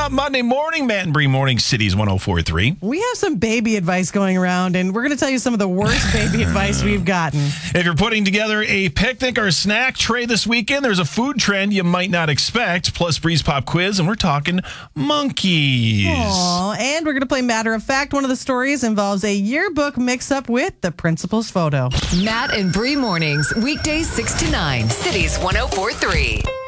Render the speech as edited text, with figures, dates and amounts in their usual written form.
Monday morning, Matt and Bree Morning Cities 104.3. We have some baby advice going around, and we're going to tell you some of the worst baby advice we've gotten. If you're putting together a picnic or snack tray this weekend, there's a food trend you might not expect, plus Breeze Pop quiz, and we're talking monkeys. Aww, and we're going to play Matter of Fact. One of the stories involves a yearbook mix-up with the principal's photo. Matt and Bree Mornings, weekdays 6 to 9, Cities 104.3.